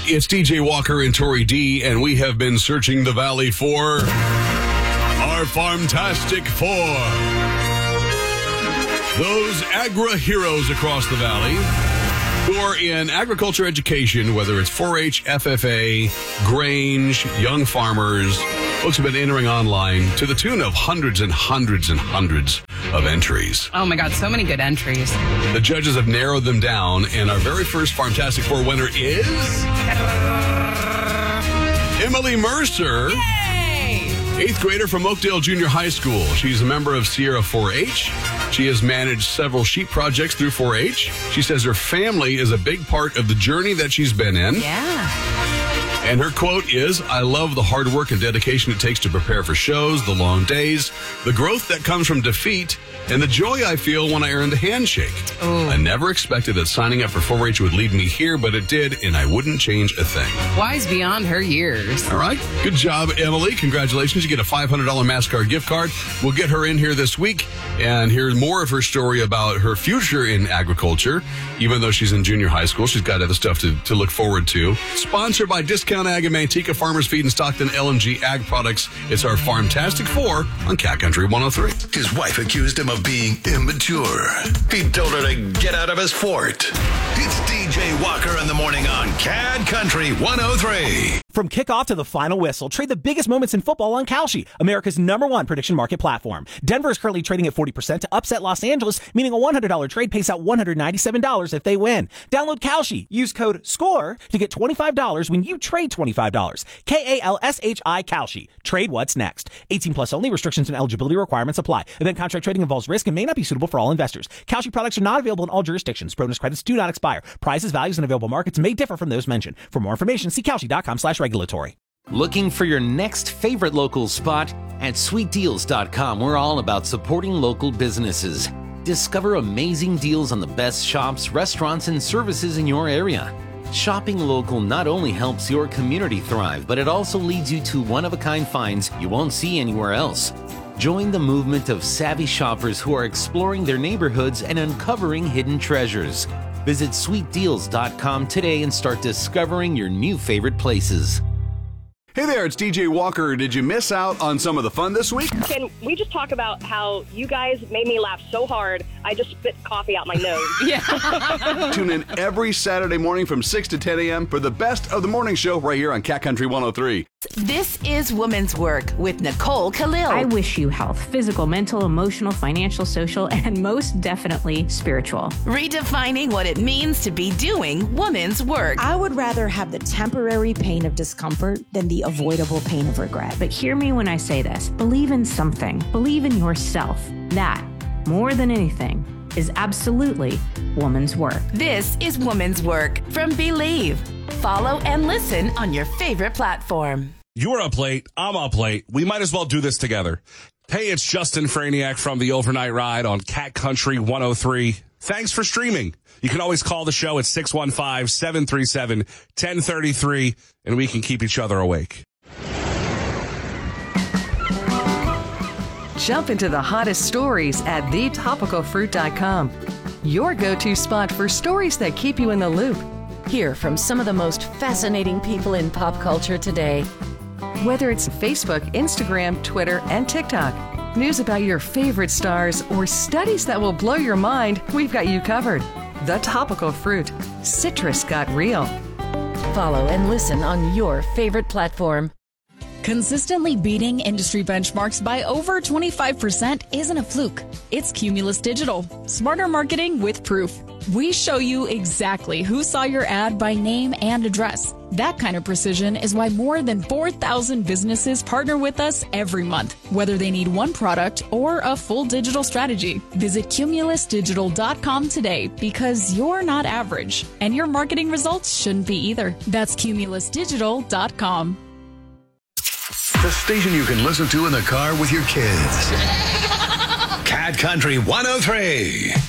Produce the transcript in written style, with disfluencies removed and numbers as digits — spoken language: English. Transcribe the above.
It's DJ Walker and Tori D, and we have been searching the valley for our Farmtastic Four. Those agra heroes across the valley who are in agriculture education, whether it's 4-H, FFA, Grange, young farmers. Folks have been entering online to the tune of hundreds and hundreds and hundreds of entries. Oh my God, so many good entries. The judges have narrowed them down, and our very first Farmtastic Four winner is Emily Mercer. Yay! 8th grader from Oakdale Junior High School. She's a member of Sierra 4-H. She has managed several sheep projects through 4-H. She says her family is a big part of the journey that she's been in. Yeah. And her quote is, "I love the hard work and dedication it takes to prepare for shows, the long days, the growth that comes from defeat, and the joy I feel when I earn the handshake. Ooh. I never expected that signing up for 4-H would lead me here, but it did, and I wouldn't change a thing." Wise beyond her years. All right. Good job, Emily. Congratulations. You get a $500 MasterCard gift card. We'll get her in here this week and hear more of her story about her future in agriculture. Even though she's in junior high school, she's got other stuff to look forward to. Sponsored by Discount Ag and Manteca Farmers Feed and Stockton LMG Ag Products. It's our Farmtastic Four on Cat Country 103. His wife accused him of being immature. He told her to get out of his fort. It's DJ Walker in the morning on Cat Country 103. From kickoff to the final whistle, trade the biggest moments in football on Kalshi, America's #1 prediction market platform. Denver is currently trading at 40% to upset Los Angeles, meaning a $100 trade pays out $197 if they win. Download Kalshi. Use code SCORE to get $25 when you trade $25. KALSHI Kalshi. Trade what's next. 18 plus only. Restrictions and eligibility requirements apply. Event contract trading involves risk and may not be suitable for all investors. Kalshi products are not available in all jurisdictions. Bonus credits do not expire. Prices, values, and available markets may differ from those mentioned. For more information, see Kalshi.com/regulatory. Looking for your next favorite local spot? At sweetdeals.com, we're all about supporting local businesses. Discover amazing deals on the best shops, restaurants, and services in your area. Shopping local not only helps your community thrive, but it also leads you to one-of-a-kind finds you won't see anywhere else. Join the movement of savvy shoppers who are exploring their neighborhoods and uncovering hidden treasures. Visit sweetdeals.com today and start discovering your new favorite places. Hey there, it's DJ Walker. Did you miss out on some of the fun this week? Can we just talk about how you guys made me laugh so hard, I just spit coffee out my nose? Yeah. Tune in every Saturday morning from 6 to 10 a.m. for the best of the morning show right here on Cat Country 103. This is Woman's Work with Nicole Khalil. I wish you health, physical, mental, emotional, financial, social, and most definitely spiritual. Redefining what it means to be doing woman's work. I would rather have the temporary pain of discomfort than the avoidable pain of regret. But hear me when I say this. Believe in something. Believe in yourself. That, more than anything, is absolutely woman's work. This is Woman's Work from Believe. Follow and listen on your favorite platform. You're up late. I'm up late. We might as well do this together. Hey, it's Justin Franiak from the Overnight Ride on Cat Country 103. Thanks for streaming. You can always call the show at 615-737-1033, and we can keep each other awake. Jump into the hottest stories at thetopicalfruit.com. Your go-to spot for stories that keep you in the loop. Hear from some of the most fascinating people in pop culture today. Whether it's Facebook, Instagram, Twitter, and TikTok, news about your favorite stars, or studies that will blow your mind, we've got you covered. The Topical Fruit. Citrus got real. Follow and listen on your favorite platform. Consistently beating industry benchmarks by over 25% isn't a fluke. It's Cumulus Digital. Smarter marketing with proof. We show you exactly who saw your ad by name and address. That kind of precision is why more than 4,000 businesses partner with us every month, whether they need one product or a full digital strategy. Visit cumulusdigital.com today because you're not average, and your marketing results shouldn't be either. That's cumulusdigital.com. The station you can listen to in the car with your kids. Cat Country 103.